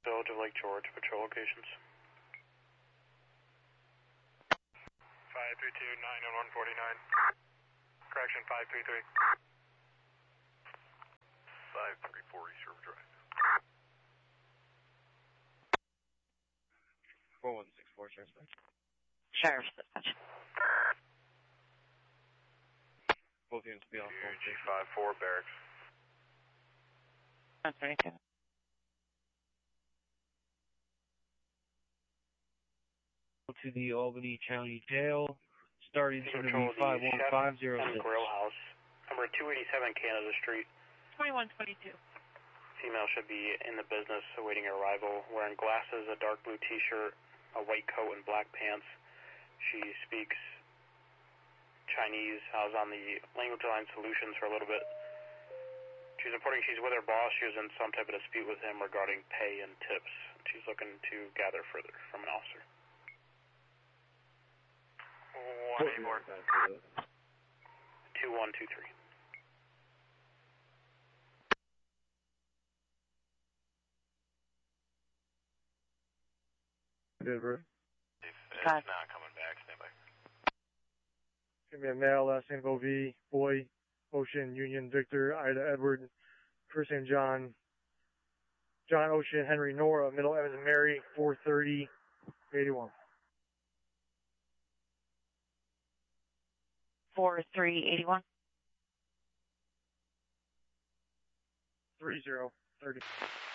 Village of Lake George, patrol locations. 532-90149. Correction, 533. 534 East River Drive. 4164, Sheriff's Dispatch. Sheriff's Dispatch. Both units be on phone. G54 Barracks. That's 22. To the Albany County Jail, starting to Control be 51506. Grill House, number 287 Canada Street. 2122. Female should be in the business awaiting arrival, wearing glasses, a dark blue t-shirt, a white coat, and black pants. She speaks Chinese. I was on the language line solutions for a little bit. She's reporting she's with her boss. She was in some type of dispute with him regarding pay and tips. She's looking to gather further from an officer. 184. 2123. Good, bro. It's not coming back. Stand by. It's going to be a male, last name O.V., boy, Ocean, Union, Victor, Ida, Edward, first name John, John, Ocean, Henry, Nora, middle, Evans, and Mary, 430, 81. 4381. 30, 30.